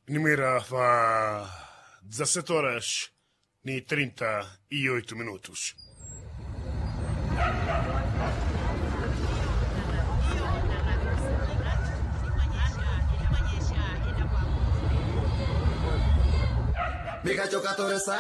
Nimera fa 17 horas e 38 minutos. Mi giocatori